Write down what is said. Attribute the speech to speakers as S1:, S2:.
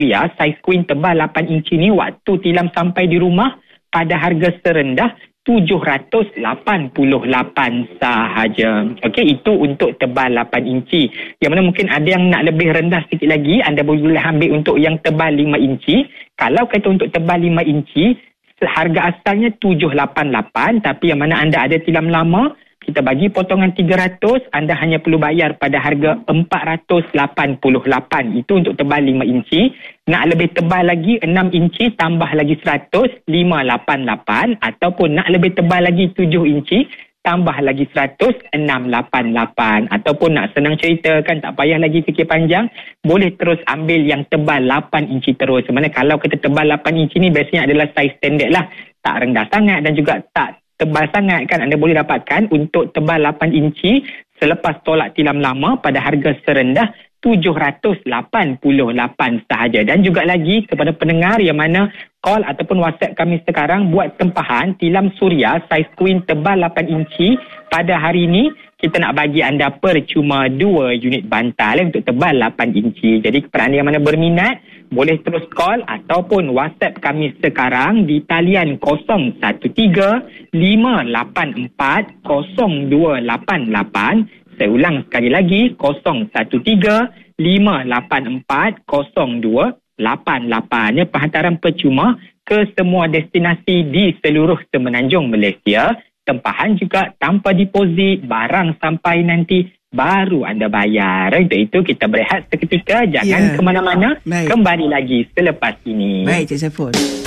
S1: Ya, saiz queen tebal 8 inci ni waktu tilam sampai di rumah pada harga serendah RM788 sahaja. Okey, itu untuk tebal 8 inci. Yang mana mungkin ada yang nak lebih rendah sikit lagi, anda boleh ambil untuk yang tebal 5 inci. Kalau kata untuk tebal 5 inci, harga asalnya RM788, tapi yang mana anda ada tilam lama, kita bagi potongan RM300, anda hanya perlu bayar pada harga RM488. Itu untuk tebal 5 inci. Nak lebih tebal lagi 6 inci tambah lagi 100, RM588, ataupun nak lebih tebal lagi 7 inci tambah lagi 100, RM688. Ataupun nak senang cerita kan, tak payah lagi fikir panjang, boleh terus ambil yang tebal 8 inci terus. Sebenarnya kalau kita tebal 8 inci ni biasanya adalah saiz standard lah, tak rendah sangat dan juga tak tebal sangat kan. Anda boleh dapatkan untuk tebal 8 inci selepas tolak tilam lama pada harga serendah RM788 sahaja. Dan juga lagi kepada pendengar yang mana call ataupun WhatsApp kami sekarang buat tempahan tilam suria saiz queen tebal 8 inci, pada hari ini kita nak bagi anda percuma 2 unit bantal untuk tebal 8 inci. Jadi kepada anda yang mana berminat, boleh terus call ataupun WhatsApp kami sekarang di talian 0135840288. Saya ulang sekali lagi, 0135840288. Penghantaran percuma ke semua destinasi di seluruh semenanjung Malaysia. Tempahan juga tanpa deposit, barang sampai nanti baru anda bayar. Untuk itu kita berehat seketika, jangan ke mana-mana. Kembali lagi selepas ini.
S2: Baik, Cik Saiful.